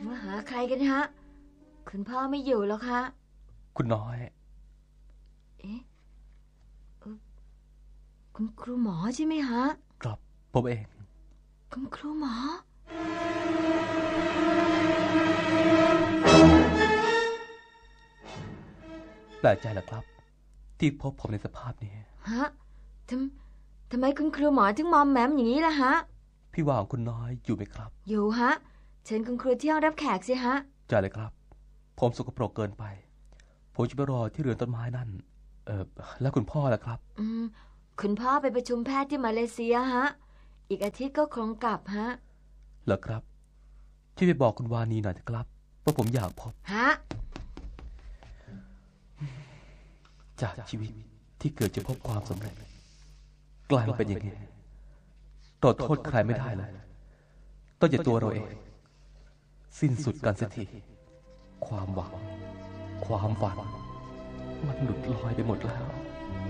มาหาใครกันฮะคุณพ่อไม่อยู่แล้วคะคุณน้อยเอ๊ะคุณครูหมอใช่ไหมฮะครับผมเองคุณครูหมอแปลกใจเหรอครับที่พบผมในสภาพนี้ฮะทำไมคุณครูหมอถึงมอมแมมอย่างนี้ล่ะฮะพี่ว่าของคุณน้อยอยู่ไหมครับอยู่ฮะเชิญคุณครูที่ห้องรับแขกสิฮะจ่าเลยครับผมสกปรกเกินไปผมจะไปรอที่เรือนต้นไม้นั่นแล้วคุณพ่อล่ะครับคุณพ่อไปประชุมแพทย์ที่มาเลเซียฮะอีกอาทิตย์ก็คงกลับฮะเหรอครับช่วยไปบอกคุณวานีหน่อยนะครับว่าผมอยากพบฮะจากชีวิตที่เกิดจะพบความสำเร็จกลายมาเป็นอย่างนี้ต่อโทษใครไม่ได้เลยต้องจากตัวเราเองสิ้นสุดกันเสียทีความหวังความฝันมันหลุดลอยไปหมดแล้ว